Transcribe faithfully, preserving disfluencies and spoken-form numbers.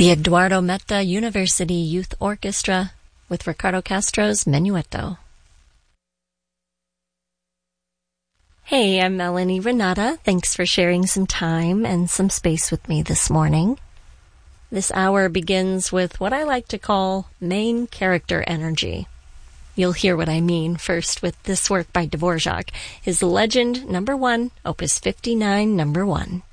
The Eduardo Metta University Youth Orchestra with Ricardo Castro's Menuetto. Hey, I'm Melanie Renata. Thanks for sharing some time and some space with me this morning. This hour begins with what I like to call main character energy. You'll hear what I mean first with this work by Dvorak, his Legend number one, opus fifty-nine, number one.